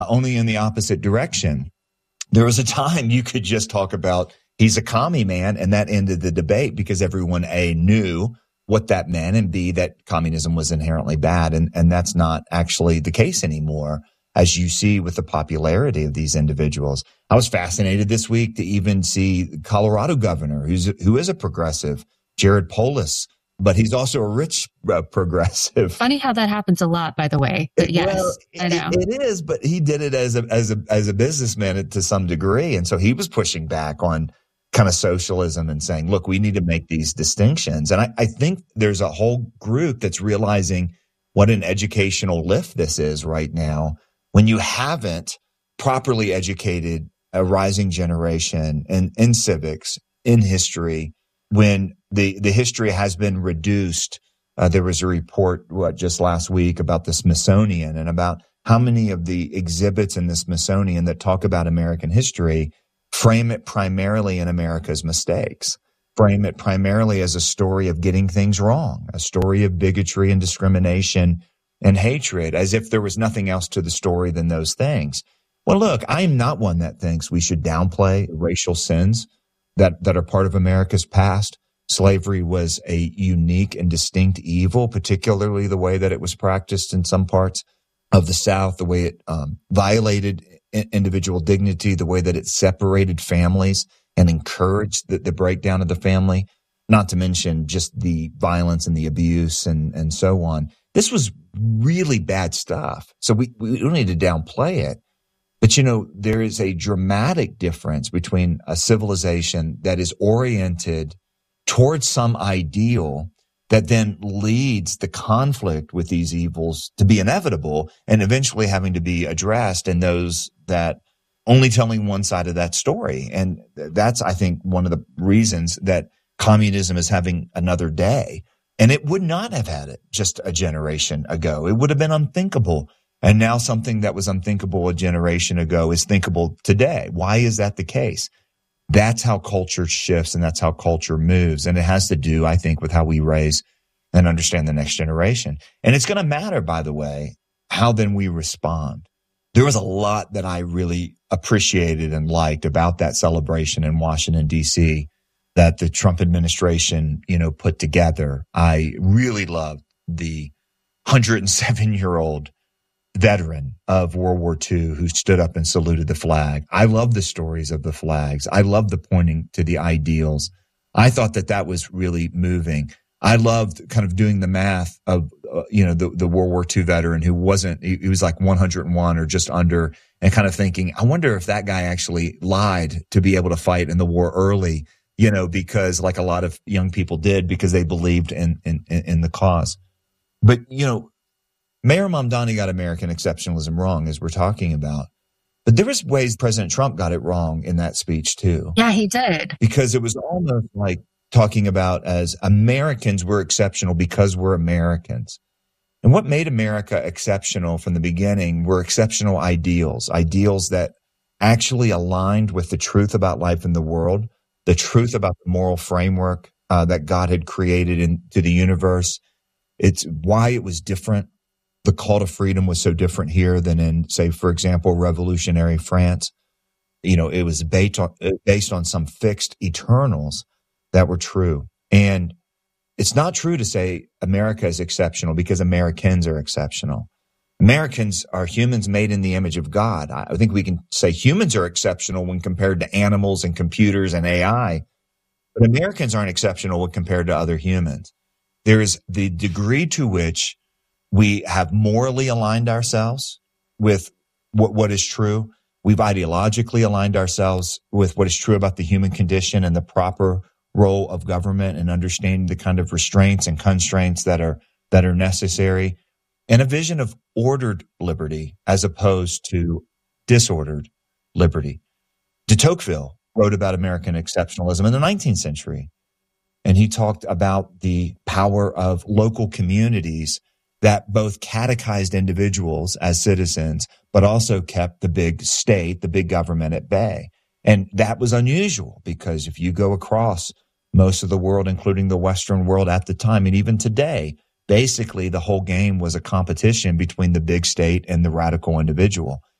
only in the opposite direction. There was a time you could just talk about he's a commie man, and that ended the debate because everyone, A, knew what that meant, and B, that communism was inherently bad. And that's not actually the case anymore, as you see with the popularity of these individuals. I was fascinated this week to even see Colorado governor, who is a progressive, Jared Polis, but he's also a rich progressive. Funny how that happens a lot, by the way. But yes, well, I know. It is, but he did it as a businessman to some degree. And so he was pushing back on kind of socialism and saying, look, we need to make these distinctions. And I think there's a whole group that's realizing what an educational lift this is right now when you haven't properly educated a rising generation in civics, in history, when the history has been reduced. There was a report, just last week about the Smithsonian and about how many of the exhibits in the Smithsonian that talk about American history frame it primarily in America's mistakes, frame it primarily as a story of getting things wrong, a story of bigotry and discrimination and hatred, as if there was nothing else to the story than those things. Well, look, I am not one that thinks we should downplay racial sins that are part of America's past. Slavery was a unique and distinct evil, particularly the way that it was practiced in some parts of the South, the way it violated individual dignity, the way that it separated families and encouraged the breakdown of the family, not to mention just the violence and the abuse and so on. This was really bad stuff. So we don't need to downplay it. But, there is a dramatic difference between a civilization that is oriented towards some ideal that then leads the conflict with these evils to be inevitable and eventually having to be addressed, and those that only telling one side of that story. And that's, I think, one of the reasons that communism is having another day. And it would not have had it just a generation ago. It would have been unthinkable. And now something that was unthinkable a generation ago is thinkable today. Why is that the case? That's how culture shifts, and that's how culture moves. And it has to do, I think, with how we raise and understand the next generation. And it's going to matter, by the way, how then we respond. There was a lot that I really appreciated and liked about that celebration in Washington, D.C. that the Trump administration, put together. I really loved the 107-year-old veteran of World War II who stood up and saluted the flag. I love the stories of the flags. I love the pointing to the ideals. I thought that was really moving. I loved kind of doing the math of, the World War II veteran who he was like 101 or just under, and kind of thinking, I wonder if that guy actually lied to be able to fight in the war early, because like a lot of young people did, because they believed in the cause. But, Mayor Mamdani got American exceptionalism wrong, as we're talking about. But there was ways President Trump got it wrong in that speech, too. Yeah, he did. Because it was almost like talking about as Americans, we're exceptional because we're Americans. And what made America exceptional from the beginning were exceptional ideals that actually aligned with the truth about life in the world, the truth about the moral framework that God had created into the universe. It's why it was different. The call to freedom was so different here than in, say, for example, revolutionary France. It was based on some fixed eternals that were true. And it's not true to say America is exceptional because Americans are exceptional. Americans are humans made in the image of God. I think we can say humans are exceptional when compared to animals and computers and AI, but Americans aren't exceptional when compared to other humans. There is the degree to which we have morally aligned ourselves with what is true. We've ideologically aligned ourselves with what is true about the human condition and the proper role of government and understanding the kind of restraints and constraints that are necessary, and a vision of ordered liberty as opposed to disordered liberty. De Tocqueville wrote about American exceptionalism in the 19th century, and he talked about the power of local communities that both catechized individuals as citizens, but also kept the big state, the big government at bay. And that was unusual because if you go across most of the world, including the Western world at the time, and even today, basically the whole game was a competition between the big state and the radical individual.